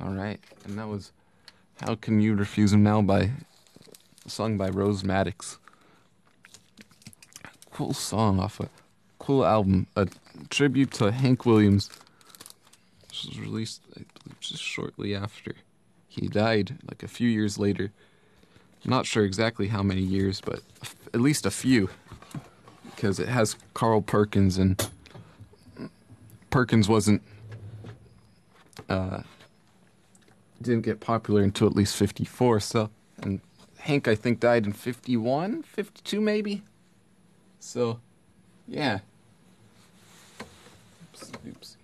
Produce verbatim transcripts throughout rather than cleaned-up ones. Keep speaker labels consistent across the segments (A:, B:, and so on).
A: Alright, and that was How Can You Refuse Him Now by sung by Rose Maddox. Cool song off a cool album, a tribute to Hank Williams. This was released, I believe, just shortly after he died, like a few years later. I'm not sure exactly how many years, but at least a few, because it has Carl Perkins, and Perkins wasn't uh, didn't get popular until at least fifty-four. So, and Hank, I think, died in fifty-one, fifty-two maybe. So, yeah. Oopsie, oopsie.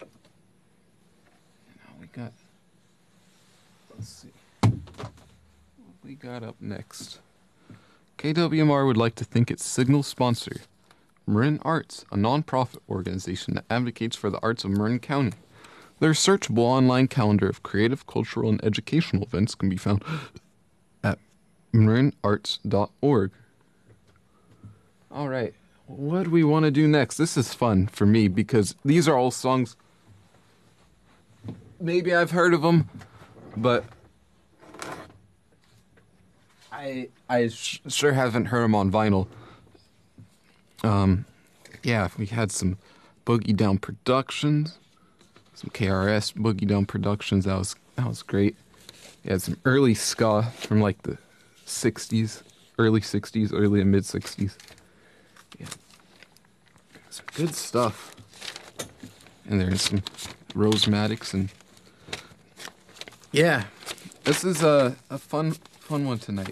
A: Now we got. Let's see. What we got up next? K W M R would like to thank its signal sponsor, Marin Arts, a non-profit organization that advocates for the arts of Marin County. Their searchable online calendar of creative, cultural, and educational events can be found at marin arts dot org. All right, what do we want to do next? This is fun for me because these are all songs. Maybe I've heard of them, but I I sh- sure haven't heard them on vinyl. Um, yeah, we had some Boogie Down Productions, some K R S Boogie Down Productions. That was that was great. We had some early ska from like the sixties, early sixties, early and mid sixties. Yeah, some good stuff. And there's some Rose Maddox, and yeah, this is a a fun fun one tonight.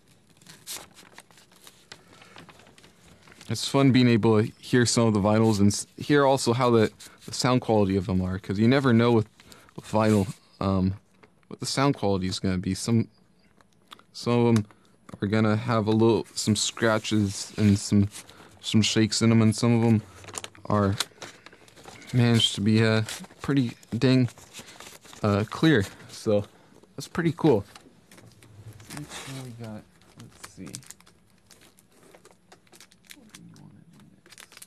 A: It's fun being able to hear some of the vinyls and hear also how the, the sound quality of them are, because you never know with, with vinyl um, what the sound quality is going to be. Some some of them are going to have a little some scratches and some some shakes in them, and some of them are managed to be uh, pretty dang uh, clear. So that's pretty cool. What we got? Let's see.